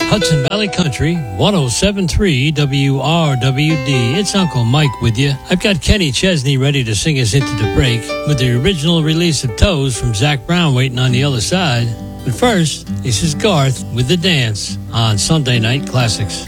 Hudson Valley Country, 107.3 WRWD. It's Uncle Mike with you. I've got Kenny Chesney ready to sing us into the break with the original release of Toes from Zac Brown waiting on the other side. But first, this is Garth with The Dance on Sunday Night Classics.